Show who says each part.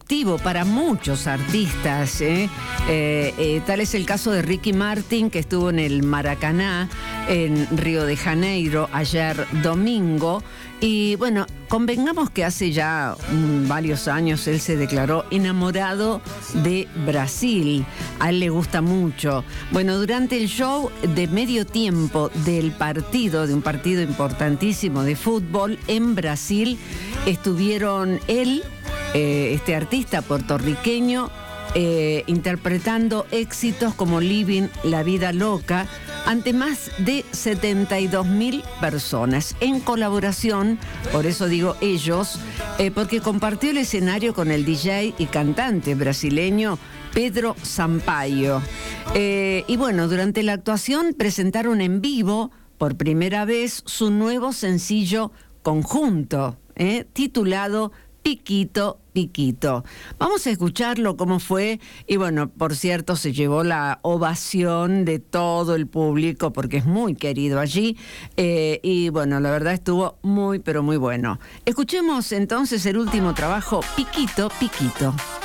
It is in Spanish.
Speaker 1: disruptivo para muchos artistas, tal es el caso de Ricky Martin, que estuvo en el Maracaná, en Río de Janeiro, ayer domingo. Y bueno, convengamos que hace ya varios años él se declaró enamorado de Brasil. A él le gusta mucho. Bueno, durante el show de medio tiempo de un partido importantísimo de fútbol en Brasil, estuvieron él, este artista puertorriqueño, interpretando éxitos como Living la Vida Loca ante más de 72.000 personas en colaboración, por eso digo ellos, porque compartió el escenario con el DJ y cantante brasileño Pedro Sampaio. Y bueno, durante la actuación presentaron en vivo por primera vez su nuevo sencillo conjunto, titulado Piquito, Piquito. Vamos a escucharlo cómo fue. Y bueno, por cierto, se llevó la ovación de todo el público porque es muy querido allí. Y bueno, la verdad estuvo muy, pero muy bueno. Escuchemos entonces el último trabajo, Piquito, Piquito.